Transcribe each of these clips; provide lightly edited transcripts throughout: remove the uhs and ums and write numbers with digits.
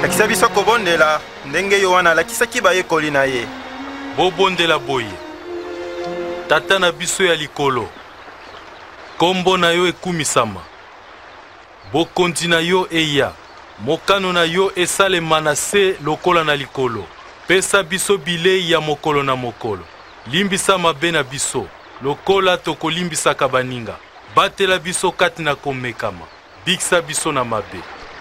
lakisa biso kobondela ndenge yo wana alakisaki bayekoli na ye. Bobondela boye tata na biso ya likolo, kombo na yo ekumisama, bokonzi na yo eya, mokano na yo esalema na se lokola na likolo. Pesa biso bilei ya mokolo na mokolo, limbisa mabe na biso lokola tokolimbisaka baninga, batela biso kati na komekama, bikisa biso na mabe.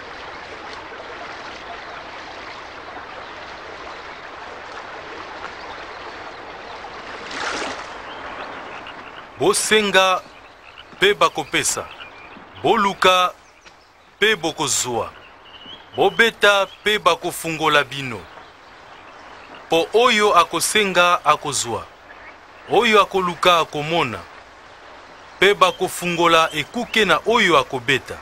Bosenga pe bakopesa, boluka pe bokozwa, bobeta pe bakofungola bino. Po oyo akosenga akozwa, oyo akoluka akomona, pe bakofungola ekuke na oyo akobeta.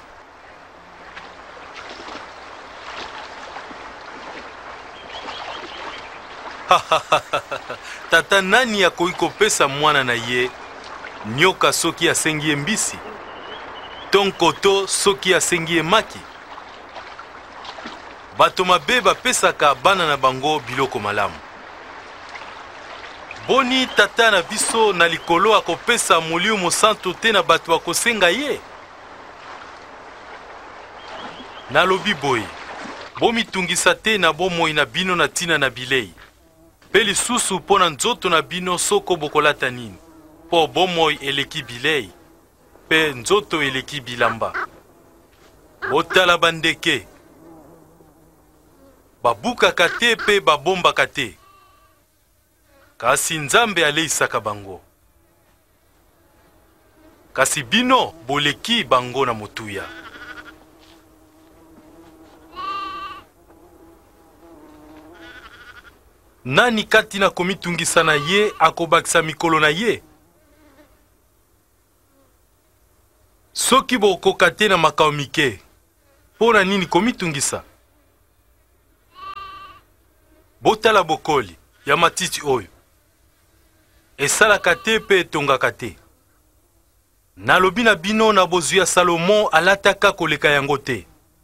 Tata nani akoki kopesa mwana na ye nyoka soki asengi mbisi, tonkoto soki asengi maki? Bato mabe bapesaka bana na bango biloko malamu. Boni tata na biso na likolo akopesa molimo mosantu te na bato akosenga ye? Nalobi boye, bomitungisa te na bomoi na bino na tina na bilei, pe lisusu mpo na nzoto na bino soko bokolata nini, po bomoi eleki bilei, pe nzoto eleki bilamba. Botala bandeke, babukaka te pe babombaka te, kasi Nzambe aleisaka bango. Kasi bino boleki bango na motuya. Nani kati na komitungisa na ye akobakisa mikolo na ye? Soki bokoka te na makao mike, pona nini komitungisa? Botala bokoli ya matiti oyo, esalaka te pe etongaka te. Nalobi na bino na bozwi ya Salomo alataka koleka yango te.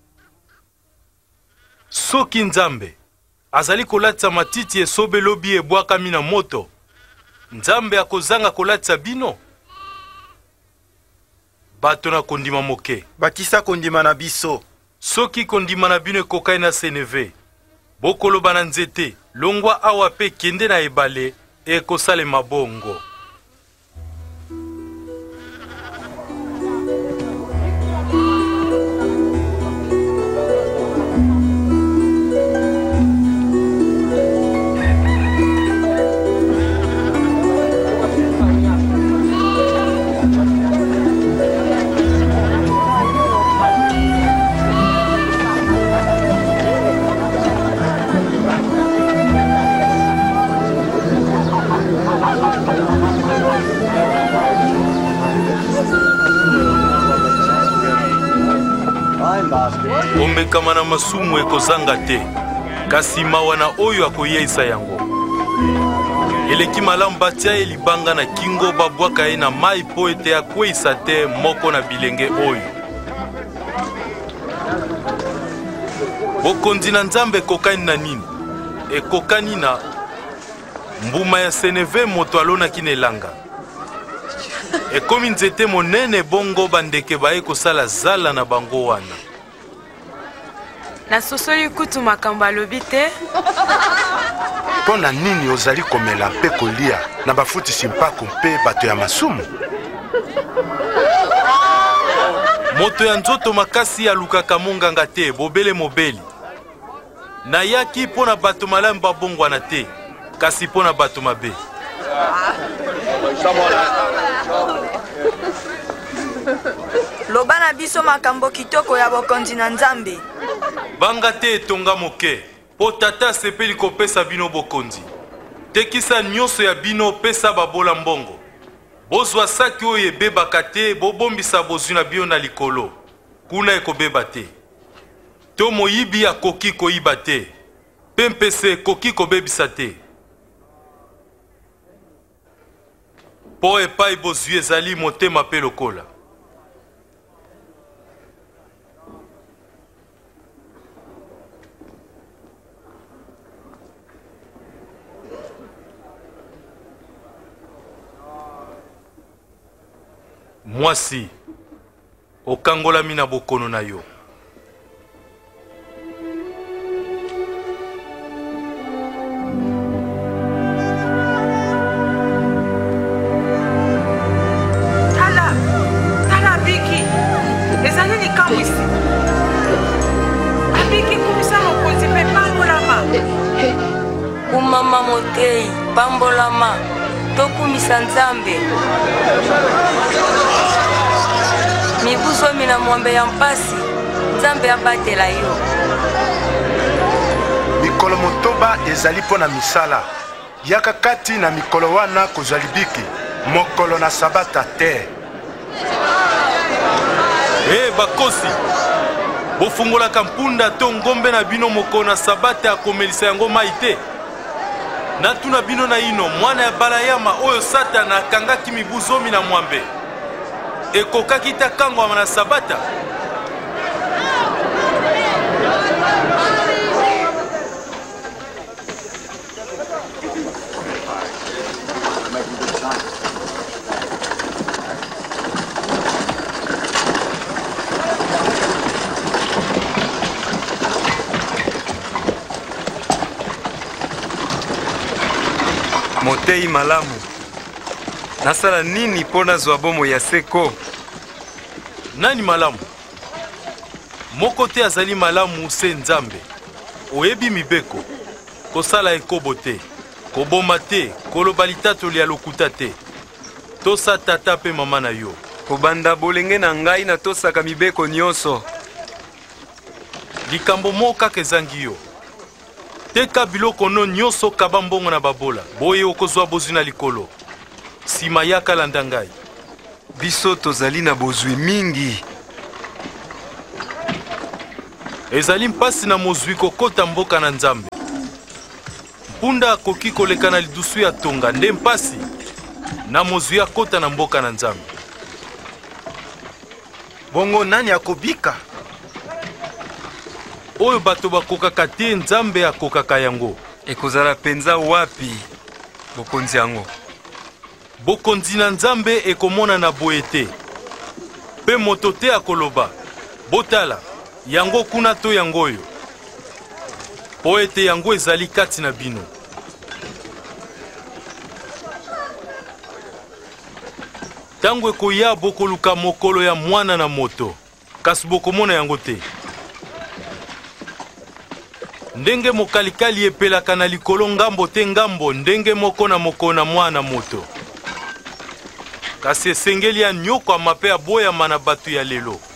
Soki Nzambe azali kolatisa matiti esobe lobi ebwakami na moto, Nzambe akozanga kolatisa bino? Bato na kondima moke, bakisa kondima na biso. Soki kondima na bino ekokai na seneve, bokoloba na nzete, longwa awa pe kende na ebale, ekosalema bongo. Omekama na masumu ekozanga te, kasi mawa na oyo akoyeisa yango. Eleki malamu batia ye libanga na kingo, babwaka ye na mai po ete akweisa te moko na bilenge oyo. Bokonzi na Nzambe ekokani na nini? Ekokani na mbuma ya seneve moto alonaki na elanga. Ekomi nzete monene bongo bandeke baye kosala zala na bango wana. Nasosoli kutu makambo alobi te. Pona nini ozali komela mpe kolia na bafutisi mpako mpe bato ya masumu? Moto ya nzoto makasi alukaka monganga te, bobele mobeli. Nayaki pona bato malamu babongwana te, kasi pona bato mabe. Loba na biso makambo kitoko ya bokonzi na Nzambe. Banga te etonga moke, po tata sepeli kopesa bino bokonzi. Tekisa nyonso ya bino pesa babola mbongo. Bozwa saki oyo ebebaka te, bobombisa bozwi na bino na likolo, kuna ekobeba te. To moyibi akoki koyiba te, pe mpese ekoki kobebisa te. Po epai bozwi ezali motema pe lokola. mwasi okangolami na bokono na yo. Tala Biki, ezali likambo isi. Abiki kumisa mokonzi mpe pambolama. Kumama Motei, pambolama, tokumisa Nzambe. Mibuzo mina mwambe ya mpasi, Nzambe abatela yo. mikolo motoba ezali mpo na misala. Yaka kati na mikolo wana kozwa libiki, mokolo na sabata te. Bakosi, bofungolaka mpunda to ngombe na bino moko na sabata ya komelisa yango mai te. Natuna bino na ino mwana ya Balayama oyo Satana akangaki mibu 10 na mwambe. Ekokaki ta kangwama na sabata. Motei malamu. Nasala nini pona zwa bomo ya seko? Nani malamu? Moko te azali malamu se Nzambe. Oyebi mibeko. Kosala ekobo te. Koboma te. Koloba litatoli ya lokuta te. Tosa tata pe mama na yo. Kobanda bolenge na ngai na tosaka mibeko nyonso. Likambo moko kaka ezangi yo. Teka biloko no nyonso kaba mbongo na babola. Boye okozwa bozwi na likolo. Sima yaka landa ngai. Biso tozali na bozwi mingi. Ezali mpasi na mozwi kokota mboka na Nzambe. Mpunda akoki koleka na lidusu ya tonga nde mpasi na mozwi akota na mboka na Nzambe. Bongo nani akobika? Oyo bato bakokaka te Nzambe akokaka yango. Ekozala penza wapi bokonzi yango? Bokonzi na Nzambe ekomona na boye te. Pe moto te akoloba botala yango kuna to yango oyo. Po ete yango ezali kati na bino. Tango ekoya bokoluka mokolo ya mwana na moto, kasi bokomona yango te. Ndenge mokalikali epelaka na likolo ngambo te ngambo, ndenge moko na moko na mwana moto. Kasi esengeli ya nyoko amape aboyama na batu ya lelo.